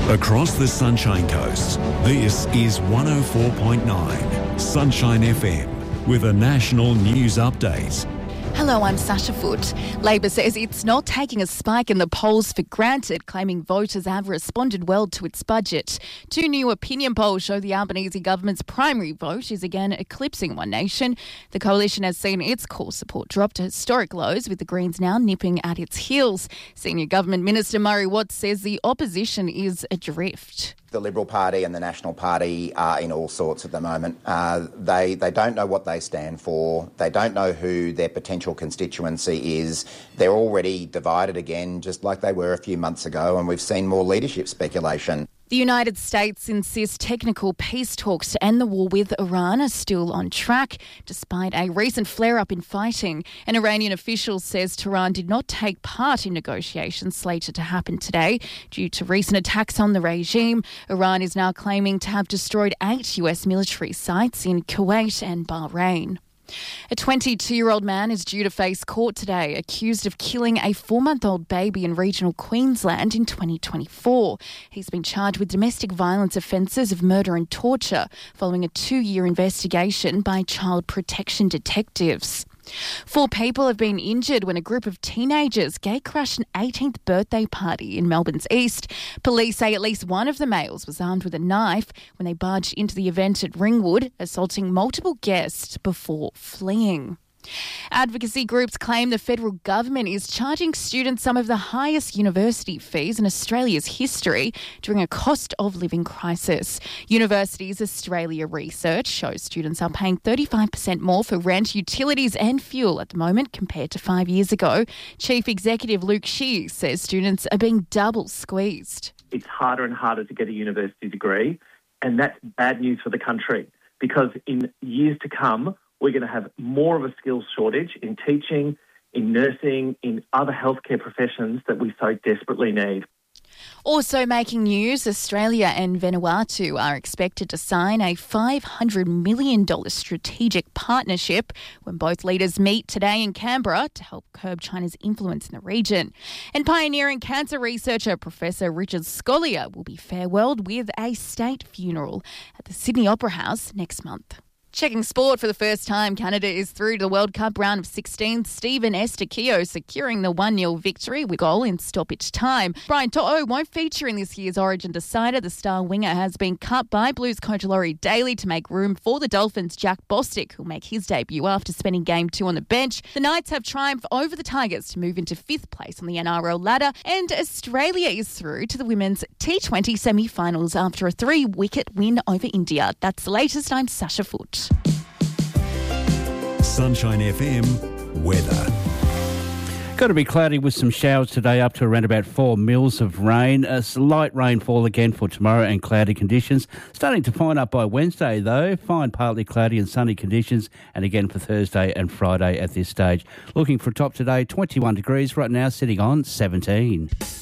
Across the Sunshine Coast, this is 104.9 Sunshine FM with a national news update. Hello, I'm Sasha Foote. Labor says it's not taking a spike in the polls for granted, claiming voters have responded well to its budget. Two new opinion polls show the Albanese government's primary vote is again eclipsing One Nation. The coalition has seen its core support drop to historic lows, with the Greens now nipping at its heels. Senior Government Minister Murray Watt says the opposition is adrift. The Liberal Party and the National Party are in all sorts at the moment. They don't know what they stand for. They don't know who their potential constituency is. They're already divided again, just like they were a few months ago, and we've seen more leadership speculation. The United States insists technical peace talks to end the war with Iran are still on track, despite a recent flare-up in fighting. An Iranian official says Tehran did not take part in negotiations slated to happen today due to recent attacks on the regime. Iran is now claiming to have destroyed 8 US military sites in Kuwait and Bahrain. A 22-year-old man is due to face court today, accused of killing a 4-month-old baby in regional Queensland in 2024. He's been charged with domestic violence offences of murder and torture following a 2-year investigation by child protection detectives. 4 people have been injured when a group of teenagers gatecrashed an 18th birthday party in Melbourne's east. Police say at least one of the males was armed with a knife when they barged into the event at Ringwood, assaulting multiple guests before fleeing. Advocacy groups claim the federal government is charging students some of the highest university fees in Australia's history during a cost of living crisis. Universities Australia research shows students are paying 35% more for rent, utilities and fuel at the moment compared to 5 years ago. Chief Executive Luke Shea says students are being double squeezed. It's harder and harder to get a university degree, and that's bad news for the country because in years to come, we're going to have more of a skills shortage in teaching, in nursing, in other healthcare professions that we so desperately need. Also making news, Australia and Vanuatu are expected to sign a $500 million strategic partnership when both leaders meet today in Canberra to help curb China's influence in the region. And pioneering cancer researcher Professor Richard Scolyer will be farewelled with a state funeral at the Sydney Opera House next month. Checking sport for the first time, Canada is through to the World Cup round of 16. Stephen Estaquio securing the 1-0 victory with goal in stoppage time. Brian To'o won't feature in this year's Origin decider. The star winger has been cut by Blues coach Laurie Daly to make room for the Dolphins' Jack Bostic, who'll make his debut after spending Game 2 on the bench. The Knights have triumphed over the Tigers to move into 5th place on the NRL ladder, and Australia is through to the women's T20 semi-finals after a 3-wicket win over India. That's the latest. I'm Sasha Foote. Sunshine FM weather. Got to be cloudy with some showers today, up to around about 4 mils of rain. Light rainfall again for tomorrow and cloudy conditions. Starting to fine up by Wednesday though. Fine, partly cloudy and sunny conditions, and again for Thursday and Friday at this stage. Looking for a top today, 21 degrees right now, sitting on 17.